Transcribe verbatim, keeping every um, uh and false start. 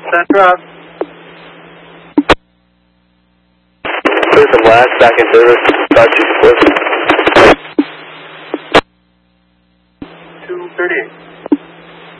center up. Clear from last, back in service, start two four. two thirty-eight.